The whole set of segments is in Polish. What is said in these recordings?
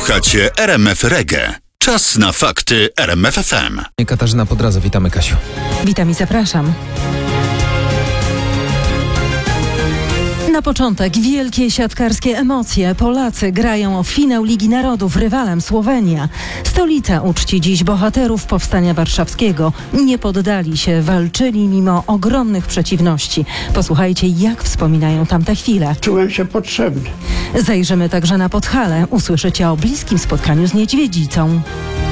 Słuchacie RMF Reggae. Czas na fakty RMF FM. Katarzyna Podradza, witamy Kasiu. Witam i zapraszam. Na początek wielkie siatkarskie emocje. Polacy grają o finał Ligi Narodów, rywalem Słowenia. Stolica uczci dziś bohaterów Powstania Warszawskiego. Nie poddali się, walczyli mimo ogromnych przeciwności. Posłuchajcie, jak wspominają tamte chwile. Czułem się potrzebny. Zajrzymy także na Podhale. Usłyszycie o bliskim spotkaniu z niedźwiedzicą.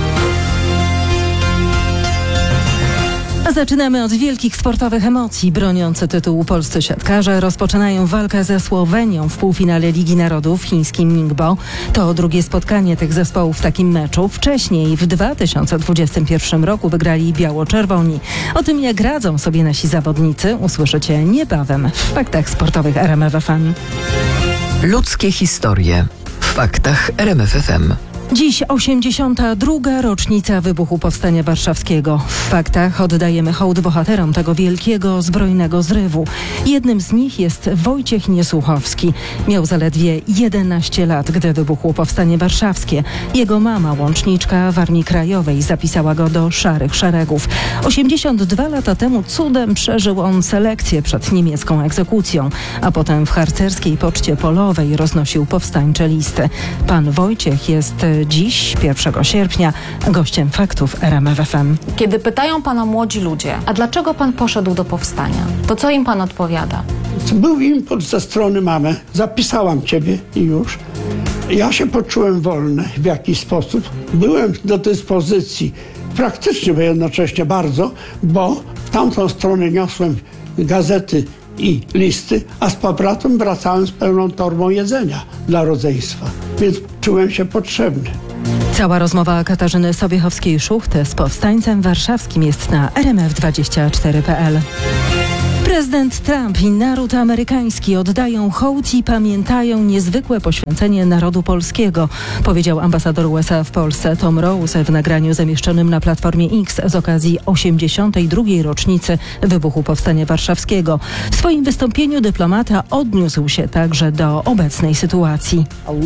Zaczynamy od wielkich sportowych emocji. Broniący tytułu polscy siatkarze rozpoczynają walkę ze Słowenią w półfinale Ligi Narodów w chińskim Ningbo. To drugie spotkanie tych zespołów w takim meczu. Wcześniej w 2021 roku wygrali biało-czerwoni. O tym, jak radzą sobie nasi zawodnicy, usłyszycie niebawem w faktach sportowych RMF FM. Ludzkie historie w faktach RMF FM. Dziś 82. rocznica wybuchu Powstania Warszawskiego. W faktach oddajemy hołd bohaterom tego wielkiego, zbrojnego zrywu. Jednym z nich jest Wojciech Niesłuchowski. Miał zaledwie 11 lat, gdy wybuchło Powstanie Warszawskie. Jego mama, łączniczka w Armii Krajowej, zapisała go do szarych szeregów. 82 lata temu cudem przeżył on selekcję przed niemiecką egzekucją, a potem w harcerskiej poczcie polowej roznosił powstańcze listy. Pan Wojciech jest dziś, 1 sierpnia, gościem faktów RMF FM. Kiedy pytają pana młodzi ludzie, a dlaczego pan poszedł do powstania, to co im pan odpowiada? Był impuls ze strony mamy. Zapisałam ciebie i już. Ja się poczułem wolny w jakiś sposób. Byłem do dyspozycji praktycznie, bo jednocześnie bardzo, bo w tamtą stronę niosłem gazety i listy, a z powrotem wracałem z pełną torbą jedzenia dla rodzeństwa. Więc czułem się potrzebny. Cała rozmowa Katarzyny Sobiechowskiej-Szuchty z powstańcem warszawskim jest na rmf24.pl. Prezydent Trump i naród amerykański oddają hołd i pamiętają niezwykłe poświęcenie narodu polskiego, powiedział ambasador USA w Polsce Tom Rose w nagraniu zamieszczonym na Platformie X z okazji 82. rocznicy wybuchu Powstania Warszawskiego. W swoim wystąpieniu dyplomata odniósł się także do obecnej sytuacji.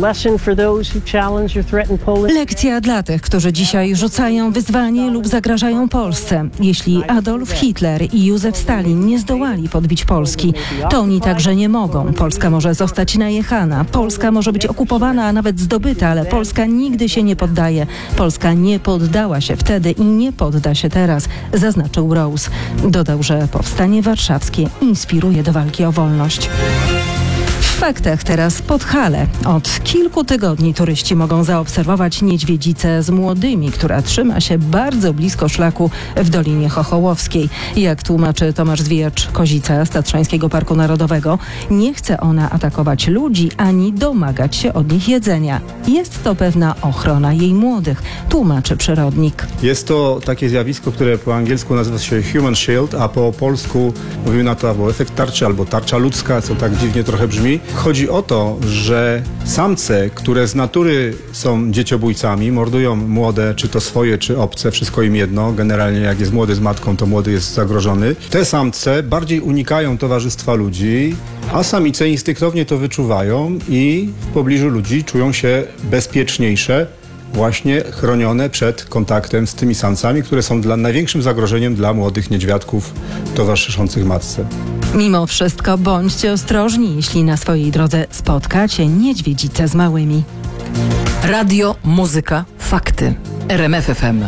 Lekcja dla tych, którzy dzisiaj rzucają wyzwanie lub zagrażają Polsce. Jeśli Adolf Hitler i Józef Stalin nie zdołali podbić Polski, to oni także nie mogą. Polska może zostać najechana, Polska może być okupowana, a nawet zdobyta, ale Polska nigdy się nie poddaje. Polska nie poddała się wtedy i nie podda się teraz, zaznaczył Rose. Dodał, że Powstanie Warszawskie inspiruje do walki o wolność. W faktach teraz Podhale. Od kilku tygodni turyści mogą zaobserwować niedźwiedzicę z młodymi, która trzyma się bardzo blisko szlaku w Dolinie Chochołowskiej. Jak tłumaczy Tomasz Zwijacz-Kozica z Tatrzańskiego Parku Narodowego, nie chce ona atakować ludzi ani domagać się od nich jedzenia. Jest to pewna ochrona jej młodych, tłumaczy przyrodnik. Jest to takie zjawisko, które po angielsku nazywa się human shield, a po polsku mówimy na to albo efekt tarczy, albo tarcza ludzka, co tak dziwnie trochę brzmi. Chodzi o to, że samce, które z natury są dzieciobójcami, mordują młode, czy to swoje, czy obce, wszystko im jedno. Generalnie jak jest młody z matką, to młody jest zagrożony. Te samce bardziej unikają towarzystwa ludzi, a samice instynktownie to wyczuwają i w pobliżu ludzi czują się bezpieczniejsze, właśnie chronione przed kontaktem z tymi samcami, które są największym zagrożeniem dla młodych niedźwiadków towarzyszących matce. Mimo wszystko bądźcie ostrożni, jeśli na swojej drodze spotkacie niedźwiedzicę z małymi. Radio, muzyka, fakty. RMF FM.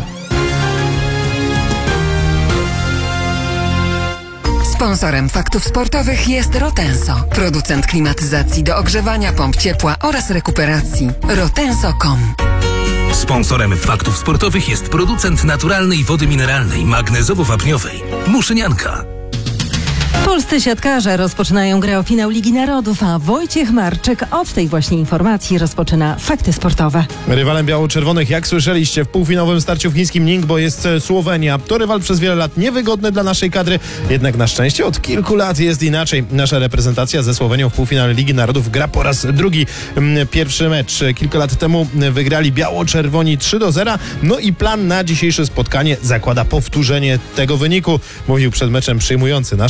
Sponsorem faktów sportowych jest Rotenso, producent klimatyzacji do ogrzewania, pomp ciepła oraz rekuperacji. Rotenso.com. Sponsorem faktów sportowych jest producent naturalnej wody mineralnej magnezowo-wapniowej Muszynianka. Polscy siatkarze rozpoczynają grę o finał Ligi Narodów, a Wojciech Marczyk od tej właśnie informacji rozpoczyna fakty sportowe. Rywalem biało-czerwonych, jak słyszeliście, w półfinałowym starciu w chińskim Ningbo jest Słowenia. To rywal przez wiele lat niewygodny dla naszej kadry, jednak na szczęście od kilku lat jest inaczej. Nasza reprezentacja ze Słowenią w półfinale Ligi Narodów gra po raz drugi. Pierwszy mecz kilka lat temu wygrali biało-czerwoni 3-0. No i plan na dzisiejsze spotkanie zakłada powtórzenie tego wyniku, mówił przed meczem przyjmujący naszej kadry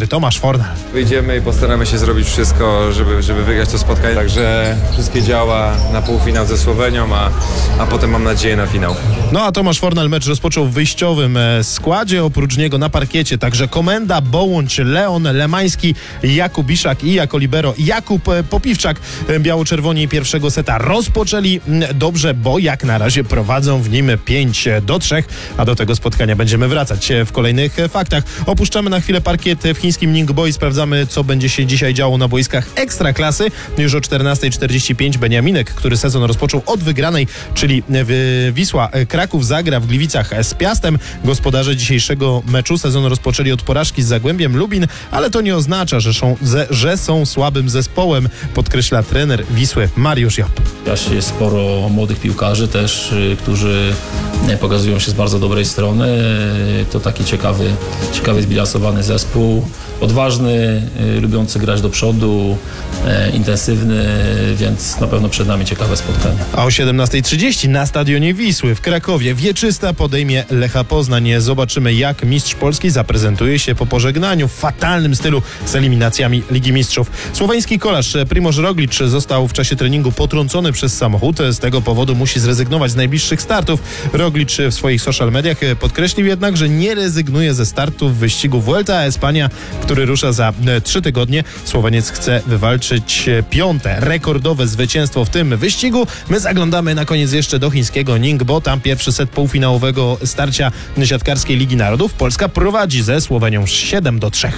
Tomasz Fornal. Wyjdziemy i postaramy się zrobić wszystko, żeby wygrać to spotkanie. Także wszystkie działa na półfinał ze Słowenią, a potem mam nadzieję na finał. No a Tomasz Fornal mecz rozpoczął w wyjściowym składzie. Oprócz niego na parkiecie także Komenda, Bołądź, Leon, Lemański, Jakub Iszak i jako libero Jakub Popiwczak. Biało-czerwoni pierwszego seta rozpoczęli dobrze, bo jak na razie prowadzą w nim 5-3, a do tego spotkania będziemy wracać w kolejnych faktach. Opuszczamy na chwilę parkiet w chińskim Ningbo i sprawdzamy, co będzie się dzisiaj działo na boiskach Ekstraklasy. Już o 14:45 Beniaminek, który sezon rozpoczął od wygranej, czyli Wisła Kraków, zagra w Gliwicach z Piastem. Gospodarze dzisiejszego meczu sezon rozpoczęli od porażki z Zagłębiem Lubin, ale to nie oznacza, że są słabym zespołem, podkreśla trener Wisły Mariusz Job. Jest sporo młodych piłkarzy też, którzy pokazują się z bardzo dobrej strony. To taki ciekawy zbilansowany zespół. Odważny, lubiący grać do przodu, intensywny, więc na pewno przed nami ciekawe spotkanie. A o 17:30 na stadionie Wisły w Krakowie Wieczysta podejmie Lecha Poznań. Zobaczymy, jak mistrz Polski zaprezentuje się po pożegnaniu w fatalnym stylu z eliminacjami Ligi Mistrzów. Słoweński kolarz Primož Roglič został w czasie treningu potrącony przez samochód. Z tego powodu musi zrezygnować z najbliższych startów. Roglič w swoich social mediach podkreślił jednak, że nie rezygnuje ze startu w wyścigu Vuelta a España, który rusza za 3 tygodnie. Słoweniec chce wywalczyć 5. rekordowe zwycięstwo w tym wyścigu. My zaglądamy na koniec jeszcze do chińskiego Ningbo. Tam pierwszy set półfinałowego starcia siatkarskiej Ligi Narodów. Polska prowadzi ze Słowenią 7-3.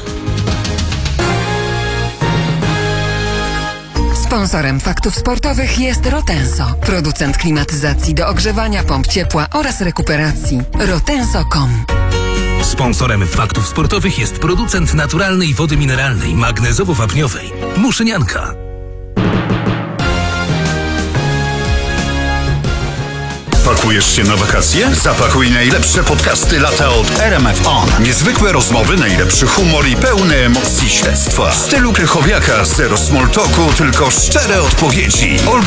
Sponsorem faktów sportowych jest Rotenso, producent klimatyzacji do ogrzewania, pomp ciepła oraz rekuperacji. Rotenso.com. Sponsorem faktów sportowych jest producent naturalnej wody mineralnej magnezowo-wapniowej Muszynianka. Pakujesz się na wakacje? Zapakuj najlepsze podcasty lata od RMF On. Niezwykłe rozmowy, najlepszy humor i pełne emocji śledztwa. W stylu Krychowiaka, zero small talku, tylko szczere odpowiedzi.